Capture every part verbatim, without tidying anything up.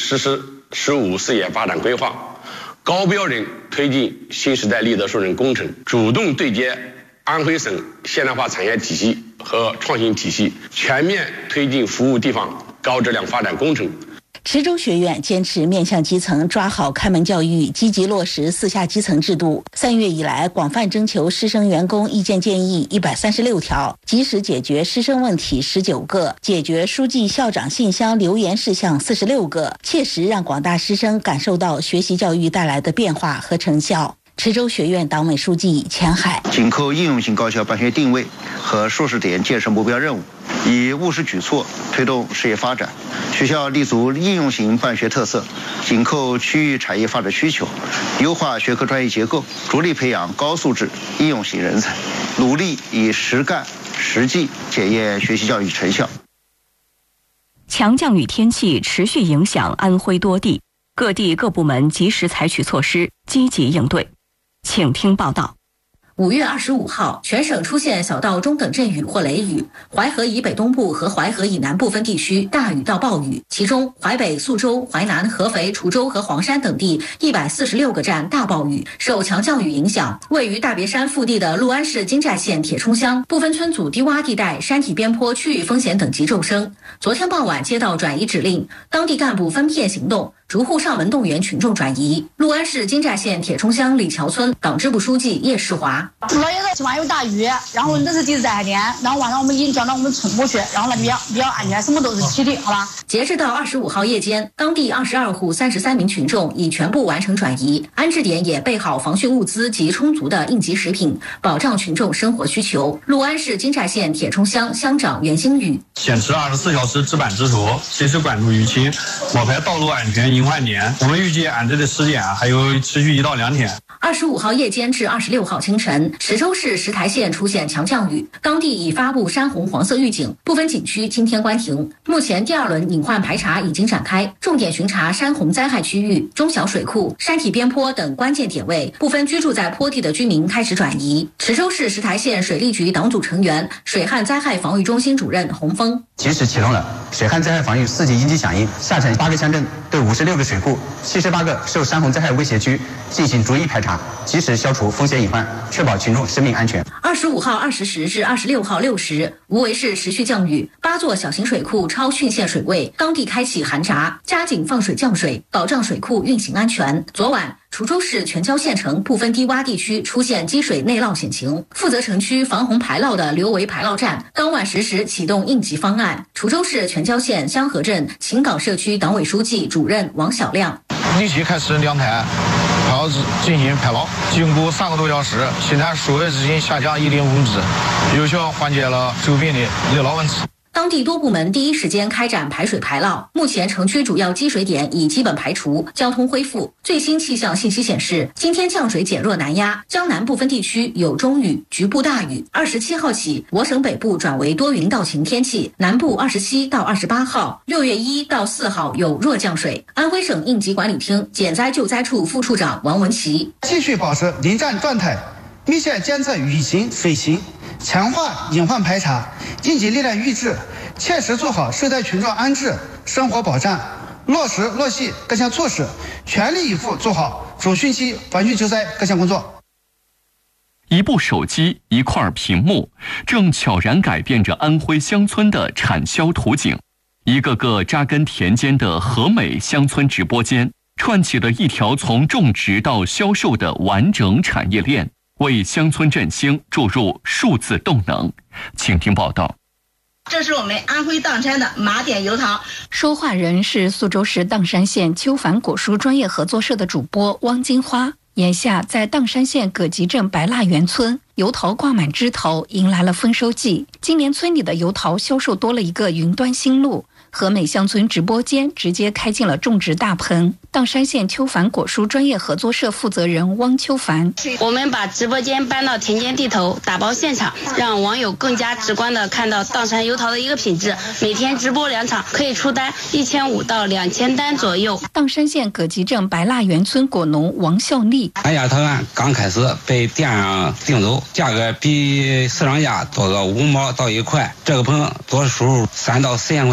实施“十五”事业发展规划，高标准推进新时代立德树人工程，主动对接安徽省现代化产业体系和创新体系，全面推进服务地方高质量发展工程。 池州学院坚持面向基层，抓好开门教育，积极落实四下基层制度。三月以来，广泛征求师生员工意见建议一百三十六条，及时解决师生问题十九个，解决书记校长信箱留言事项四十六个，切实让广大师生感受到学习教育带来的变化和成效。池州学院党委书记钱海： 紧扣应用型高校办学定位和硕士点建设目标任务，以务实举措推动事业发展。学校立足应用型办学特色，紧扣区域产业发展需求，优化学科专业结构，着力培养高素质应用型人才，努力以实干实际检验学习教育成效。 强降雨天气持续影响安徽多地，各地各部门及时采取措施，积极应对。请听报道。 五月二十五号，全省出现小到中等阵雨或雷雨，淮河以北东部和淮河以南部分地区大雨到暴雨。其中，淮北、宿州、淮南、合肥、滁州和黄山等地一百四十六个站大暴雨。受强降雨影响，位于大别山腹地的六安市金寨县铁冲乡部分村组低洼地带山体边坡区域风险等级骤升。昨天傍晚接到转移指令，当地干部分片行动，逐户上门动员群众转移。六安市金寨县铁冲乡李桥村党支部书记叶世华： 昨天昨晚有大雨，然后那是第三天，然后晚上我们已经转到我们村过去，然后呢比较比较安全，什么都是齐的，好吧？ 截至到二十五号夜间，当地二十二户三十三名群众已全部完成转移，安置点也备好防汛物资及充足的应急食品，保障群众生活需求。六安市金寨县铁冲乡乡长袁兴宇： 坚持二十四小时值班值守，随时关注舆情，保牌道路安全隐患点。我们预计安置的时间还有持续一到两天。 二十五号夜间至二十六号清晨，石州市石台县出现强降雨，当地已发布山洪黄色预警，部分景区今天关停。目前第二轮隐患排查已经展开，重点巡查山洪灾害区域、中小水库、山体边坡等关键点位，部分居住在坡地的居民开始转移。池州市石台县水利局党组成员、水旱灾害防御中心主任洪峰： 及时启动了水旱灾害防御四级应急响应，下沉八个乡镇对五十六个水库、七十八个受山洪灾害威胁区进行逐一排查，及时消除风险隐患，确保群众生命安全。 二十五号二十时至二十六号六时，无为市持续降雨，八座小型水库超汛限水位，当地开启涵闸，加紧放水降水，保障水库运行安全。昨晚，滁州市全椒县城部分低洼地区出现积水内涝险情，负责城区防洪排涝的刘围排涝站当晚十时启动应急方案。滁州市全椒县香河镇秦岗社区党委书记主任王小亮： 立即开始两台排涝机进行排涝，经过三个多小时，邢台水位已经下降一点五米，有效缓解了周边的内涝问题。 当地多部门第一时间开展排水排涝，目前城区主要积水点已基本排除，交通恢复。最新气象信息显示，今天降水减弱南压，江南部分地区有中雨，局部大雨。二十七号起，我省北部转为多云到晴天气，南部二十七到二十八号、六月一到四号有弱降水。安徽省应急管理厅减灾救灾处副处长王文琪： 继续保持临战状态，密切监测雨情、水情，强化隐患排查，应急力量预置，切实做好受灾群众安置、生活保障，落实落细各项措施，全力以赴做好主汛期防汛救灾各项工作。 一部手机，一块屏幕，正悄然改变着安徽乡村的产销图景。一个个扎根田间的和美乡村直播间，串起了一条从种植到销售的完整产业链，为乡村振兴注入数字动能。请听报道。 这是我们安徽砀山的马典油桃。 说话人是宿州市砀山县秋凡果蔬专业合作社的主播汪金花。眼下在砀山县葛集镇白蜡园村，油桃挂满枝头，迎来了丰收季。今年村里的油桃销售多了一个云端新路，和美乡村直播间直接开进了种植大棚。砀山县秋凡果蔬专业合作社负责人汪秋凡： 我们把直播间搬到田间地头，打包现场，让网友更加直观地看到砀山油桃的一个品质。每天直播两场，可以出单一千五到两千单左右。 砀山县葛集镇白蜡园村果农王孝利： 俺家桃园刚开始被店上订走，价格比市场价多个五毛到一块，这个棚多数三到四千块钱。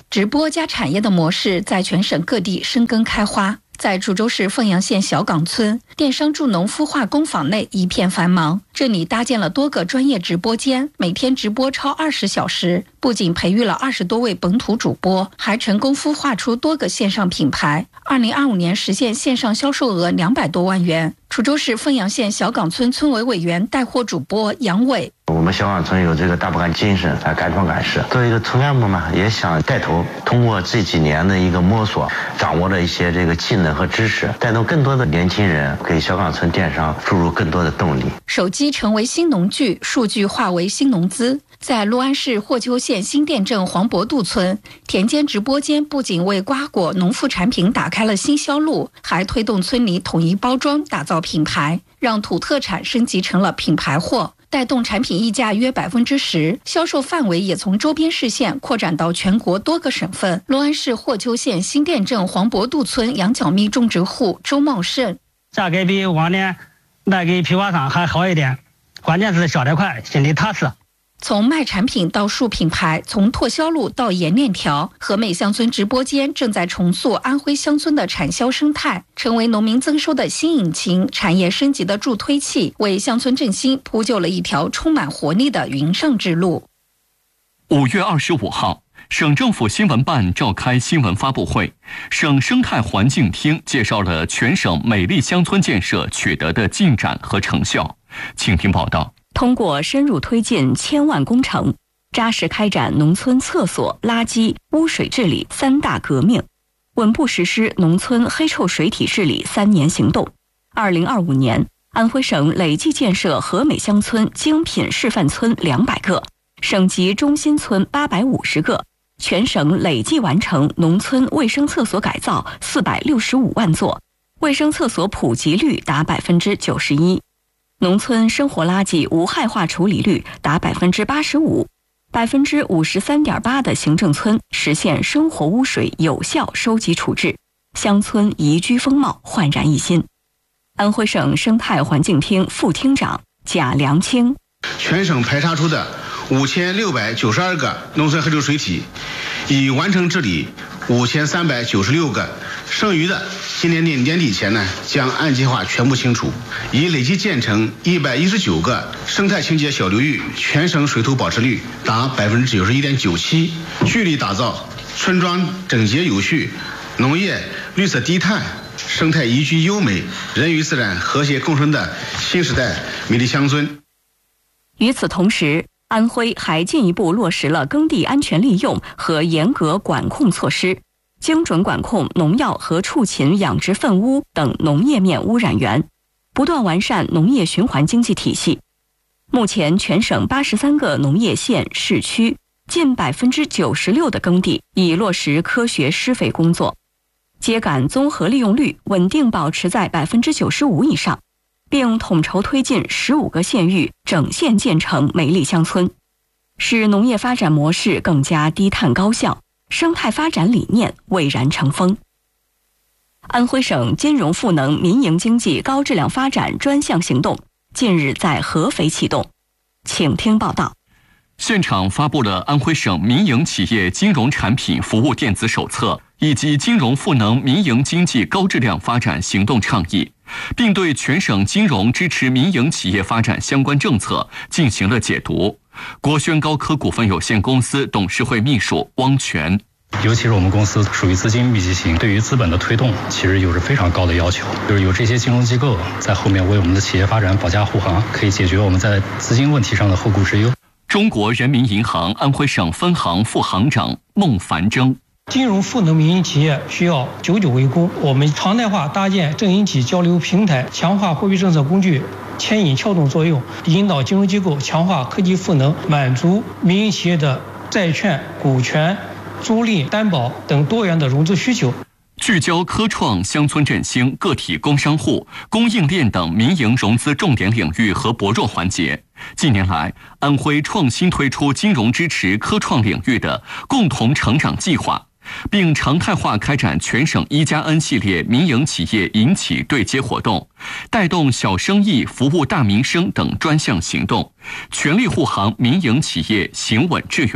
直播加产业的模式在全省各地生根开花。在滁州市凤阳县小岗村，电商助农孵化工坊内一片繁忙。这里搭建了多个专业直播间，每天直播超二十小时。不仅培育了二十多位本土主播，还成功孵化出多个线上品牌。二零二五年实现线上销售额两百多万元。滁州市凤阳县小岗村村委委员带货主播杨伟。 我们小岗村有这个大不干精神，啊，敢创敢试。作为一个村干部嘛，也想带头，通过这几年的一个摸索，掌握了一些这个技能和知识，带动更多的年轻人，给小岗村电商注入更多的动力。 手机成为新农具，数据化为新农资。在六安市霍丘县新店镇黄伯渡村，田间直播间不仅为瓜果农副产品打开了新销路，还推动村里统一包装，打造品牌，让土特产升级成了品牌货，带动产品溢价约百分之十，销售范围也从周边市县扩展到全国多个省份。六安市霍丘县新店镇黄伯渡村羊角蜜种植户周茂胜， 价格比往年卖给批发商还好一点，关键是销得快，心里踏实。 从卖产品到树品牌，从拓销路到冶链条，和美乡村直播间正在重塑安徽乡村的产销生态，成为农民增收的新引擎，产业升级的助推器，为乡村振兴铺就了一条充满活力的云上之路。 五月二十五号，省政府新闻办召开新闻发布会，省生态环境厅介绍了全省美丽乡村建设取得的进展和成效。请听报道。 通过深入推进千万工程，扎实开展农村厕所、垃圾、污水治理三大革命，稳步实施农村黑臭水体治理三年行动。二零二五年，安徽省累计建设和美乡村精品示范村两百个，省级中心村八百五十个，全省累计完成农村卫生厕所改造四百六十五万座，卫生厕所普及率达百分之九十一。农村生活垃圾无害化处理率达百分之八十五，百分之五十三点八的行政村实现生活污水有效收集处置，乡村宜居风貌焕然一新。安徽省生态环境厅副厅长贾良清， 全省排查出的五千六百九十二个农村黑臭水体，已完成治理五千三百九十六个，剩余的今年年年底前呢，将按计划全部清除，已累计建成一百一十九个生态清洁小流域，全省水土保持率达百分之九十一点九七，聚力打造村庄整洁有序、农业绿色低碳、生态宜居优美、人与自然和谐共生的新时代美丽乡村。 与此同时，安徽还进一步落实了耕地安全利用和严格管控措施，精准管控农药和畜禽养殖粪污等农业面污染源，不断完善农业循环经济体系。目前，全省八十三个农业县市区，近百分之九十六的耕地已落实科学施肥工作，秸秆综合利用率稳定保持在百分之九十五以上，并统筹推进十五个县域整县建成美丽乡村，使农业发展模式更加低碳高效，生态发展理念蔚然成风。安徽省金融赋能民营经济高质量发展专项行动近日在合肥启动，请听报道。 现场发布了安徽省民营企业金融产品服务电子手册以及金融赋能民营经济高质量发展行动倡议，并对全省金融支持民营企业发展相关政策进行了解读。国轩高科股份有限公司董事会秘书汪全， 尤其是我们公司属于资金密集型，对于资本的推动其实有着非常高的要求，就是有这些金融机构在后面为我们的企业发展保驾护航，可以解决我们在资金问题上的后顾之忧。 中国人民银行安徽省分行副行长孟凡征， 金融赋能民营企业需要久久为功，我们常态化搭建政营企交流平台，强化货币政策工具牵引撬动作用，引导金融机构强化科技赋能，满足民营企业的债券、股权、租赁、担保等多元的融资需求。 聚焦科创、乡村振兴、个体工商户、供应链等民营融资重点领域和薄弱环节。近年来，安徽创新推出金融支持科创领域的共同成长计划，并常态化开展全省一加 N 系列民营企业引企对接活动，带动小生意、服务大民生等专项行动，全力护航民营企业行稳致远。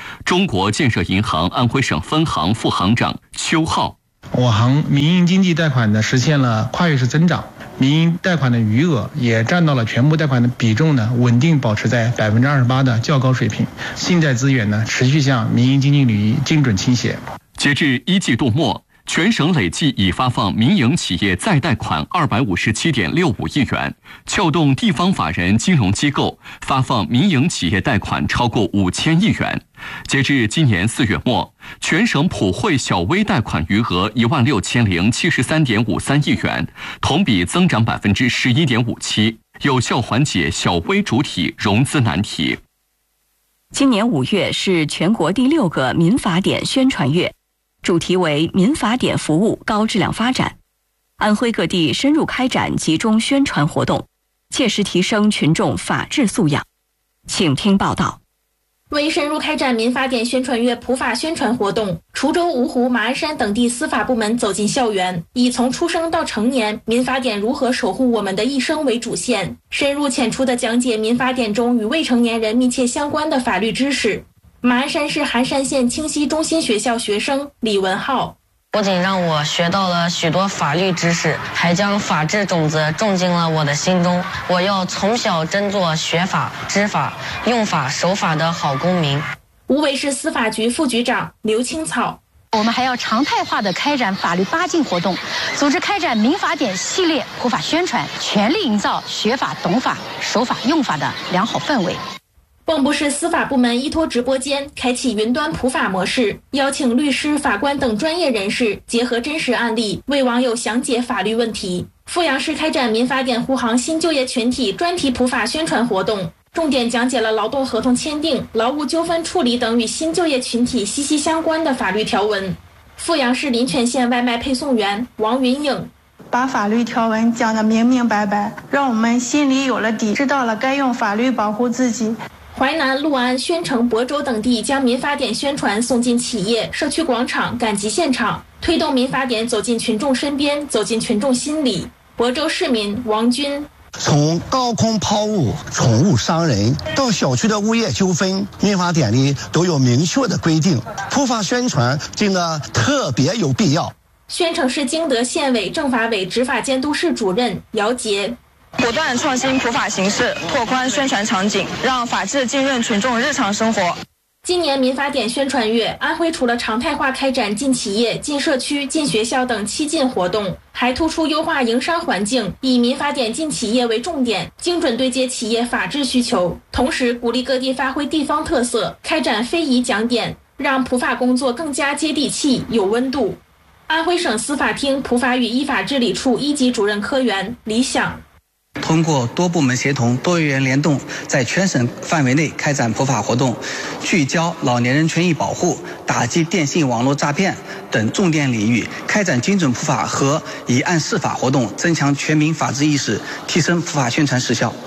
中国建设银行安徽省分行副行长邱浩。 我行民营经济贷款呢实现了跨越式增长，民营贷款的余额也占到了全部贷款的比重呢稳定保持在百分之二十八的较高水平，信贷资源呢持续向民营经济领域精准倾斜。 截至一季度末，全省累计已发放民营企业再贷款二百五十七点六五亿元，撬动地方法人金融机构发放民营企业贷款超过五千亿元。截至今年四月末，全省普惠小微贷款余额一万六千零七十三点五三亿元，同比增长百分之十一点五七，有效缓解小微主体融资难题。 今年五月是全国第六个民法典宣传月，主题为民法典服务高质量发展。安徽各地深入开展集中宣传活动，切实提升群众法治素养。请听报道。 为深入开展民法典宣传月普法宣传活动，滁州、芜湖、马鞍山等地司法部门走进校园，以从出生到成年，民法典如何守护我们的一生为主线，深入浅出地讲解民法典中与未成年人密切相关的法律知识。马鞍山市韩山县清溪中心学校学生李文浩， 不仅让我学到了许多法律知识，还将法治种子种进了我的心中。我要从小真做学法、知法、用法、守法的好公民。 无为市司法局副局长刘青草， 我们还要常态化的开展法律八禁活动，组织开展民法典系列普法宣传，全力营造学法、懂法、守法、用法的良好氛围。 蚌埠市司法部门依托直播间开启云端普法模式，邀请律师、法官等专业人士结合真实案例，为网友详解法律问题。阜阳市开展民法典护航新就业群体专题普法宣传活动，重点讲解了劳动合同签订、劳务纠纷处理等与新就业群体息息相关的法律条文。阜阳市临泉县外卖配送员王云颖， 把法律条文讲得明明白白，让我们心里有了底，知道了该用法律保护自己。 淮南、六安、宣城、亳州等地将民法典宣传送进企业、社区广场、赶集现场，推动民法典走进群众身边，走进群众心里。亳州市民王军， 从高空抛物、宠物伤人到小区的物业纠纷，民法典里都有明确的规定，普法宣传真的特别有必要。 宣城市经德县委政法委执法监督室主任姚杰， 不断创新普法形式，拓宽宣传场景，让法治浸润群众日常生活。 今年民法典宣传月，安徽除了常态化开展进企业、进社区、进学校等七进活动，还突出优化营商环境，以民法典进企业为重点，精准对接企业法治需求。同时，鼓励各地发挥地方特色，开展非遗讲点，让普法工作更加接地气、有温度。安徽省司法厅普法与依法治理处一级主任科员李想， 通过多部门协同、多元联动，在全省范围内开展普法活动，聚焦老年人权益保护、打击电信网络诈骗等重点领域，开展精准普法和以案释法活动，增强全民法治意识，提升普法宣传实效。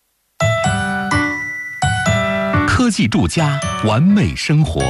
科技住家，完美生活。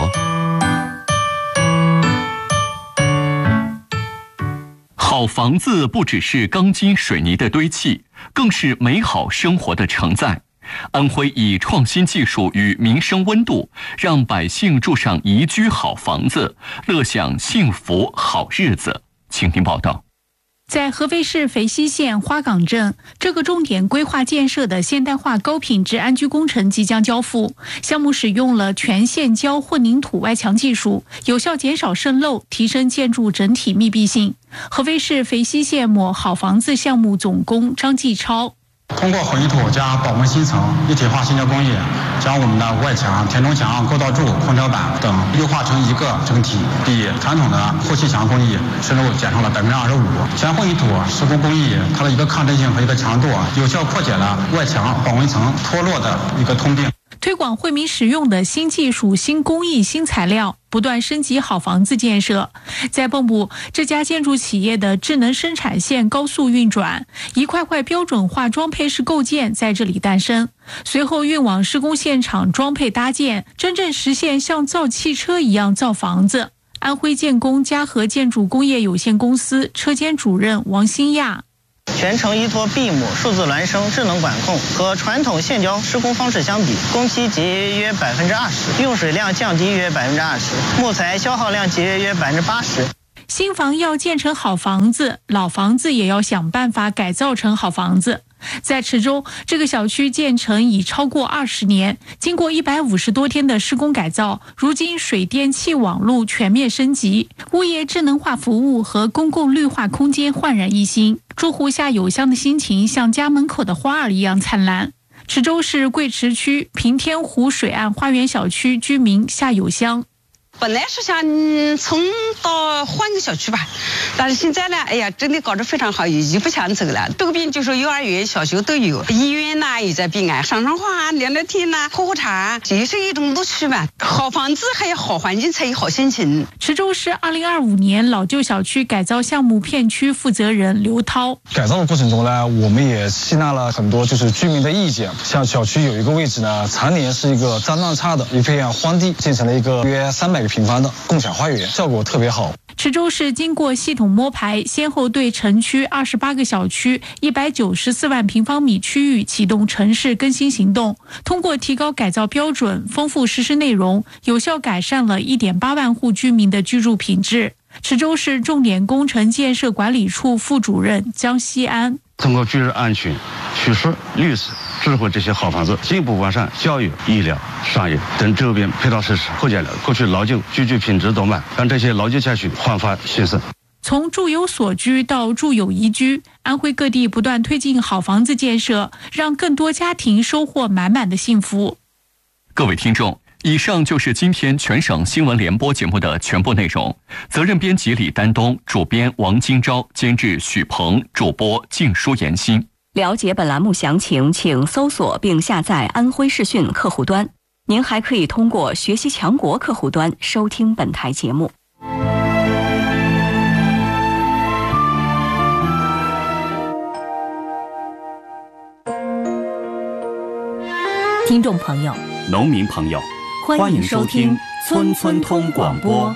好房子不只是钢筋水泥的堆砌，更是美好生活的承载。安徽以创新技术与民生温度，让百姓住上宜居好房子，乐享幸福好日子。请听报道。 在合肥市肥西县花岗镇，这个重点规划建设的现代化高品质安居工程即将交付。项目使用了全线胶混凝土外墙技术，有效减少渗漏，提升建筑整体密闭性。合肥市肥西县某好房子项目总工张继超， 通过混凝土加保温新层一体化新胶工艺，将我们的外墙、填充墙、构造柱、空调板等优化成一个整体，比传统的后砌墙工艺渗漏减少了百分之二十五。全混凝土施工工艺，它的一个抗震性和一个强度，有效破解了外墙保温层脱落的一个通病。 推广惠民实用的新技术、新工艺、新材料，不断升级好房子建设。在蚌埠，这家建筑企业的智能生产线高速运转，一块块标准化装配式构件在这里诞生，随后运往施工现场装配搭建，真正实现像造汽车一样造房子。安徽建工嘉禾建筑工业有限公司车间主任王新亚， 全程依托 B I M 数字孪生智能管控，和传统线浇施工方式相比，工期节约约百分之二十，用水量降低约百分之二十，木材消耗量节约约百分之八十。 新房要建成好房子，老房子也要想办法改造成好房子。在池州，这个小区建成已超过二十年，经过一百五十多天的施工改造，如今水电气网路全面升级，物业智能化服务和公共绿化空间焕然一新，住户下油箱的心情像家门口的花儿一样灿烂。池州市贵池区平天湖水岸花园小区居民夏有香。 本来是想从到换个小区吧，但是现在呢，哎呀，真的搞得非常好，一步向走了。周边就是幼儿园、小学都有，医院呐也在边岸，上上花、聊聊天呐、喝喝茶，也是一种乐趣吧。好房子还有好环境才有好心情。 池州市二零二五年老旧小区改造项目片区负责人刘涛， 改造的过程中呢，我们也吸纳了很多就是居民的意见，像小区有一个位置呢，常年是一个脏乱差的一片荒地，建成了一个约三百个平方的共享花园，效果特别好。 池州市经过系统摸排，先后对城区二十八个小区一百九十四万平方米区域启动城市更新行动，通过提高改造标准、丰富实施内容，有效改善了一点八万户居民的居住品质。池州市重点工程建设管理处副主任江西安， 通过居住安全、趋势、绿色、智慧这些好房子，进一步完善教育、医疗、商业等周边配套设施，扩展了过去老旧居住品质短板，让这些老旧小区焕发新生。 从住有所居到住有宜居，安徽各地不断推进好房子建设，让更多家庭收获满满的幸福。 各位听众，以上就是今天全省新闻联播节目的全部内容。责任编辑李丹东，主编王金钊，监制许鹏，主播静舒妍心。 了解本栏目详情，请搜索并下载安徽视讯客户端。您还可以通过学习强国客户端收听本台节目。听众朋友， 农民朋友， 欢迎收听村村通广播。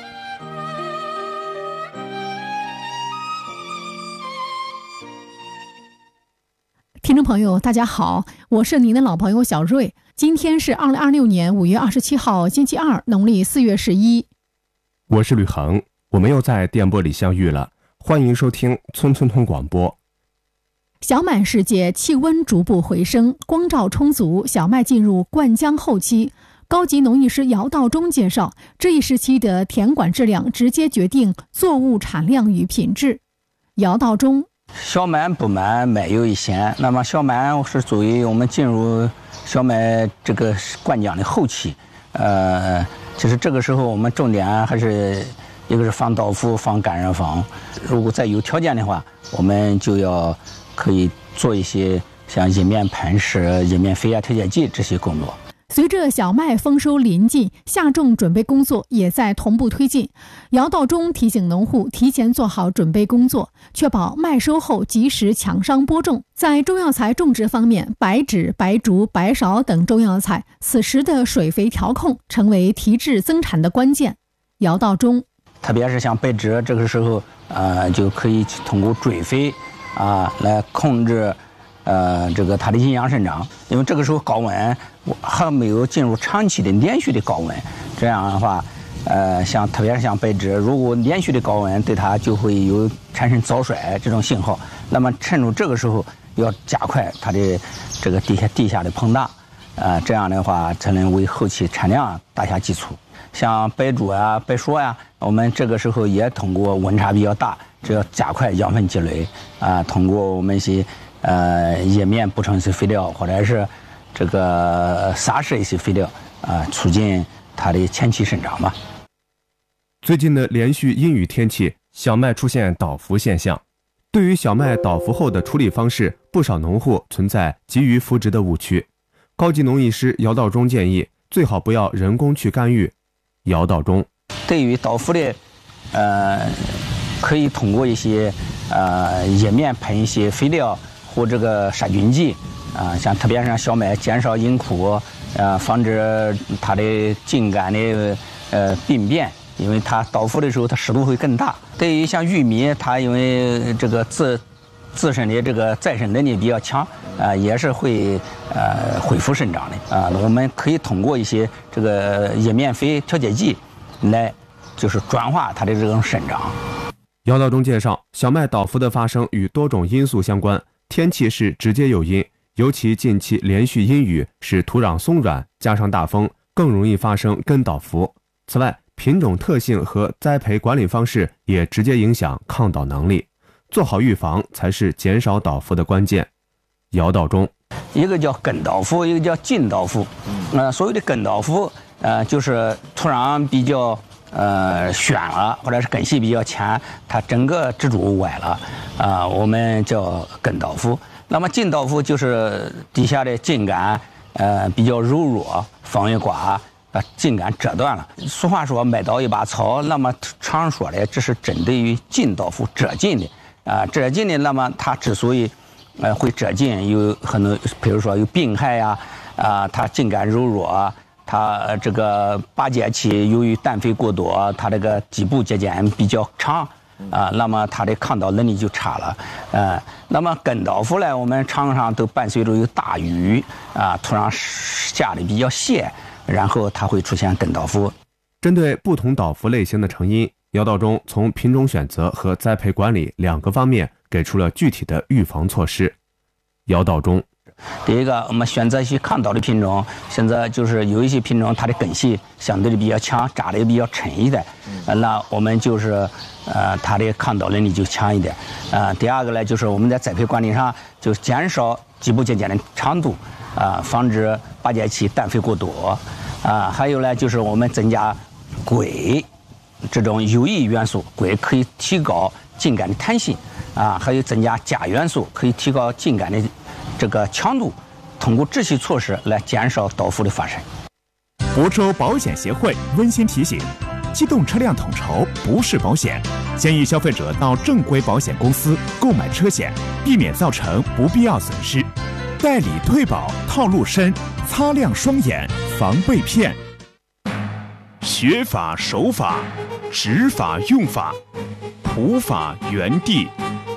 听众朋友大家好，我是您的老朋友小瑞。今天是二零二六年五月二十七号星期二，农历四月十一。 我是吕恒，我们又在电波里相遇了，欢迎收听村村通广播。 小满世界气温逐步回升，光照充足，小麦进入灌浆后期。高级农艺师姚道中介绍，这一时期的田管质量直接决定作物产量与品质。姚道中， 小麦不满麦有一线，那么小麦是属于我们进入小麦这个灌浆的后期，呃，就是这个时候我们重点还是一个是防倒伏、防感染防。如果再有条件的话，我们就要可以做一些像叶面喷施、叶面肥压调节剂这些工作。 随着小麦丰收临近，下种准备工作也在同步推进。姚道中提醒农户提前做好准备工作，确保麦收后及时抢商播种。在中药材种植方面，白芷、白术、白芍等中药材此时的水肥调控成为提质增产的关键。姚道中， 特别是像白芷这个时候，呃，就可以通过追肥啊来控制。呃，这个它的营养生长，因为这个时候高温还没有进入长期的连续的高温，这样的话，呃，像特别是像白芷，如果连续的高温对它就会有产生早衰这种信号，那么趁着这个时候要加快它的这个地下地下的膨大，呃，这样的话才能为后期产量打下基础。像白术啊、白术啊，我们这个时候也通过温差比较大，只要加快养分积累啊、呃，通过我们一些。呃，叶面补充一些肥料，或者是这个撒施一些肥料啊、呃，促进它的前期生长吧。 最近的连续阴雨天气，小麦出现倒伏现象。对于小麦倒伏后的处理方式，不少农户存在急于扶植的误区。高级农艺师姚道中建议，最好不要人工去干预。姚道中， 对于倒伏的，呃，可以通过一些呃叶面喷一些肥料。或这个杀菌剂啊、呃，像特别是像小麦减少阴枯，呃，防止它的茎干的呃病变，因为它倒伏的时候它湿度会更大。对于像玉米，它因为这个自自身的这个再生能力比较强，啊，也是会呃恢复生长的啊。我们可以通过一些这个叶面肥调节剂来，就是转化它的这种生长。 姚道中介绍，小麦倒伏的发生与多种因素相关，天气是直接诱因，尤其近期连续阴雨使土壤松软，加上大风，更容易发生根倒伏。此外，品种特性和栽培管理方式也直接影响抗倒能力，做好预防才是减少倒伏的关键。姚道中， 一个叫根倒伏，一个叫茎倒伏。呃，所谓的根倒伏，呃，就是土壤比较呃选了，或者是根系比较浅，它整个支柱歪了，啊、呃，我们叫根倒伏。那么茎倒伏就是底下的茎干呃比较柔弱，风一刮，把茎干折断了。俗话说买倒一把草，那么常说的这是针对于茎倒伏折茎的啊、呃，折茎的，那么它之所以呃会折茎，有很多，比如说有病害呀，啊、呃，它茎干柔弱，它这个拔节期由于氮肥过多，它这个基部节间比较长啊、呃，那么它的抗倒能力就差了，呃，那么根倒伏呢，我们常常都伴随着有大雨啊、呃，土壤下的比较泄。然后它会出现根倒伏。 针对不同倒伏类型的成因，姚道中从品种选择和栽培管理两个方面给出了具体的预防措施。姚道中， 第一个，我们选择一些抗倒的品种，现在就是有一些品种它的根系相对的比较强，扎的也比较沉一点，呃、那我们就是呃它的抗倒能力就强一点。呃，第二个呢，就是我们在栽培管理上就减少基部节间的长度。啊，防止拔节期氮肥过多，啊，还有呢，就是我们增加硅这种有益元素，硅可以提高茎干的弹性，啊，还有增加钾元素，可以提高茎干的这个强度，通过这些措施来减少倒伏的发生。 亳州保险协会温馨提醒：机动车辆统筹不是保险，建议消费者到正规保险公司购买车险，避免造成不必要损失。代理退保套路深，擦亮双眼防被骗。学法守法，执法用法，普法原地。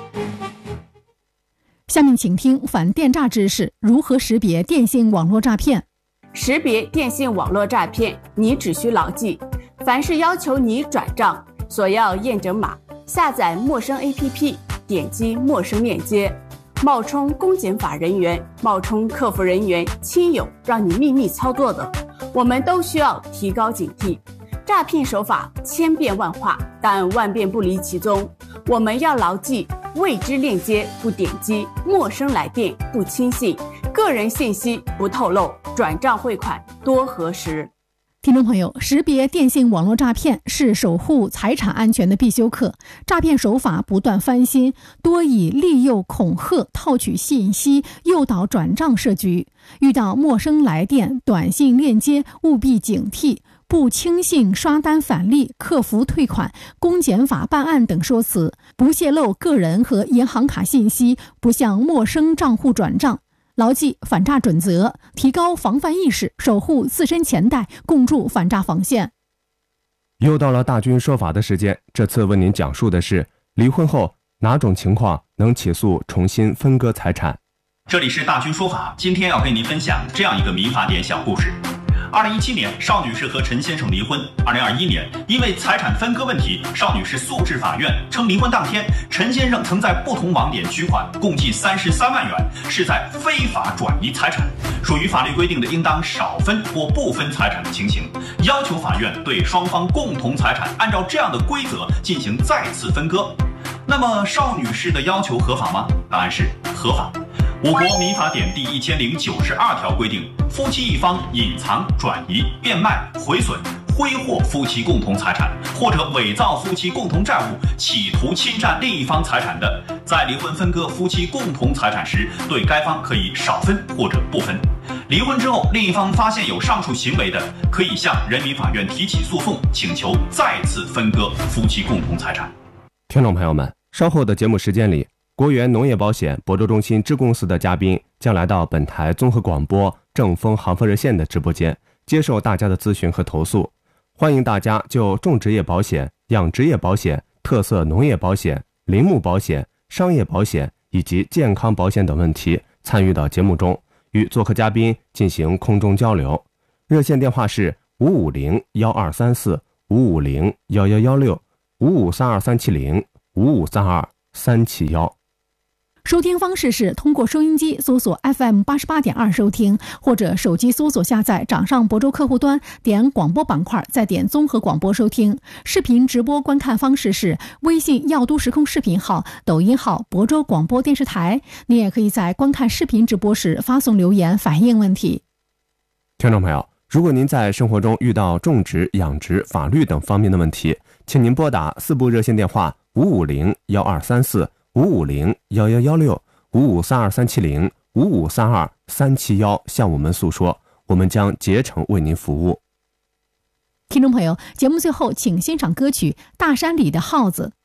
下面请听反电诈知识：如何识别电信网络诈骗？ 识别电信网络诈骗，你只需牢记：凡是要求你转账、索要验证码、下载陌生 A P P、点击陌生链接。冒充公检法人员、冒充客服人员、亲友让你秘密操作的，我们都需要提高警惕。诈骗手法千变万化，但万变不离其宗。我们要牢记：未知链接不点击，陌生来电不轻信，个人信息不透露，转账汇款多核实。 听众朋友，识别电信网络诈骗是守护财产安全的必修课。诈骗手法不断翻新，多以利诱、恐吓、套取信息、诱导转账设局。遇到陌生来电、短信链接，务必警惕，不轻信刷单返利、客服退款、公检法办案等说辞，不泄露个人和银行卡信息，不向陌生账户转账。牢记反诈准则，提高防范意识，守护自身钱袋，共筑反诈防线。 又到了大军说法的时间，这次为您讲述的是离婚后哪种情况能起诉重新分割财产。 这里是大军说法，今天要跟您分享这样一个民法典小故事。二零一七年，邵女士和陈先生离婚。二零二一年，因为财产分割问题，邵女士诉至法院，称离婚当天，陈先生曾在不同网点取款，共计三十三万元，是在非法转移财产，属于法律规定的应当少分或不分财产的情形，要求法院对双方共同财产按照这样的规则进行再次分割。那么，邵女士的要求合法吗？答案是合法。我国民法典第一千零九十二条规定，夫妻一方隐藏、转移、变卖、毁损、挥霍夫妻共同财产，或者伪造夫妻共同债务，企图侵占另一方财产的，在离婚分割夫妻共同财产时，对该方可以少分或者不分。离婚之后，另一方发现有上述行为的，可以向人民法院提起诉讼，请求再次分割夫妻共同财产。 听众朋友们，稍后的节目时间里，国元农业保险亳州中心支公司的嘉宾将来到本台综合广播正风航风热线的直播间，接受大家的咨询和投诉。欢迎大家就种植业保险、养殖业保险、特色农业保险、林木保险、商业保险以及健康保险等问题参与到节目中，与做客嘉宾进行空中交流。热线电话是五五零幺二三四五五零幺幺幺六五五三二三七零五五三二三七幺。 收听方式是通过收音机搜索 F M 八十八点二收听，或者手机搜索下载掌上亳州客户端，点广播板块，再点综合广播收听。视频直播观看方式是微信耀都时空视频号、抖音号亳州广播电视台。你也可以在观看视频直播时发送留言反映问题。 听众朋友，如果您在生活中遇到种植、养殖、法律等方面的问题，请您拨打四部热线电话五五零幺二三四五五零幺幺幺六五五三二三七零五五三二三七幺向我们诉说，我们将竭诚为您服务。 听众朋友，节目最后请欣赏歌曲《大山里的耗子》。